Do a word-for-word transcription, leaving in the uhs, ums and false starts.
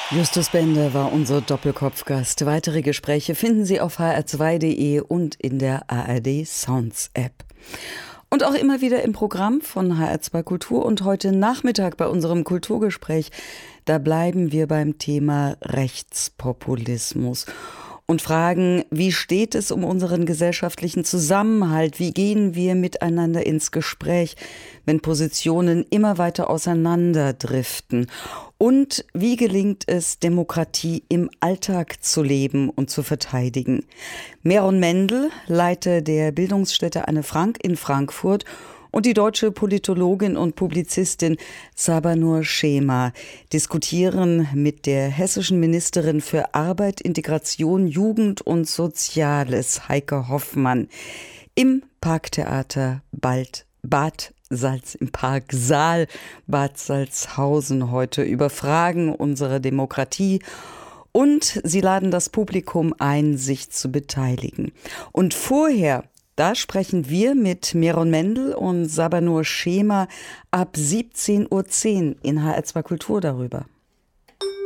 Justus Bender war unser Doppelkopfgast. Weitere Gespräche finden Sie auf h r zwei punkt d e und in der A R D Sounds App. Und auch immer wieder im Programm von H R zwei Kultur und heute Nachmittag bei unserem Kulturgespräch, da bleiben wir beim Thema Rechtspopulismus und fragen, wie steht es um unseren gesellschaftlichen Zusammenhalt? Wie gehen wir miteinander ins Gespräch, wenn Positionen immer weiter auseinanderdriften? Und wie gelingt es, Demokratie im Alltag zu leben und zu verteidigen? Meron Mendel, Leiter der Bildungsstätte Anne Frank in Frankfurt, und die deutsche Politologin und Publizistin Sabanur Şema diskutieren mit der hessischen Ministerin für Arbeit, Integration, Jugend und Soziales, Heike Hoffmann, im Parktheater Bad, Bad Salz, im Parksaal Bad Salzhausen heute über Fragen unserer Demokratie. Und sie laden das Publikum ein, sich zu beteiligen. Und vorher, da sprechen wir mit Meron Mendel und Sabanur Şema ab siebzehn Uhr zehn in H R zwei Kultur darüber.